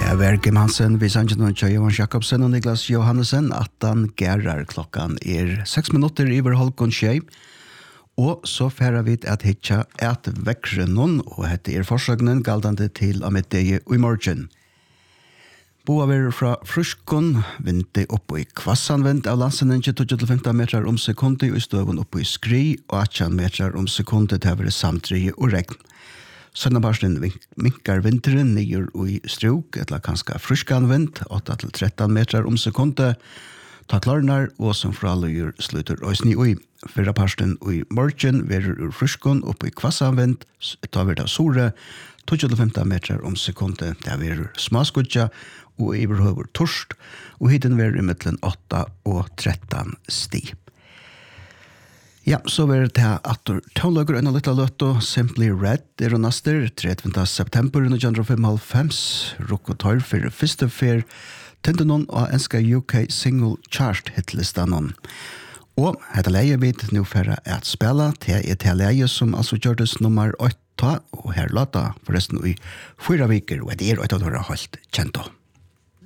Ver Kim Hansen, vi sannsyn og Johan Jakobsen og Niklas Johannesen, at han gærer klokkan 6 minutter over halvkon tjei. Og så færer vi at hitja et vekkre noen, og hette forsøgnen galdande til Amedeie og i morgen. Boa ver fra Fruskon, vinte oppe i kvassanvend av landsenen 22-15 meter om sekundet, og i støven oppe i skri, og 18 meter om sekundet til å være samtrige og regn. Søndagsbarsten minkar vinteren nyer i struk, eller kanskje fruskan vind, 8-13 meter om sekundet, ta klarnar, og som fraløyer slutter òsni ui. Fyrra parsten i morgen verer ur fruskon oppe i kvassanvind, ta verda sore, 12-15 meter om sekundet, der verer smaskudja, og i berhøver torst, og hitten verer i mittlen 8 og 13 sti. Ja, så var det at tåløger en litt løtto, Simply Red, og naster, 30. september 1995, rukk og tar for første fer, tente noen av enska UK Single Chart hitlistanen. Og hette leie vidt nå for at spela til leie som altså gjørtes nummer 8, og her låta forresten i 4 viker, og det 8 år holdt kjent om.